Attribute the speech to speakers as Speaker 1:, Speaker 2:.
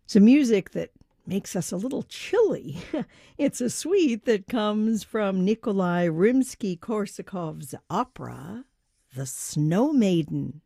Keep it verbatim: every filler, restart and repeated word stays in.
Speaker 1: Some music that makes us a little chilly. It's a suite that comes from Nikolai Rimsky-Korsakov's opera, The Snow Maiden.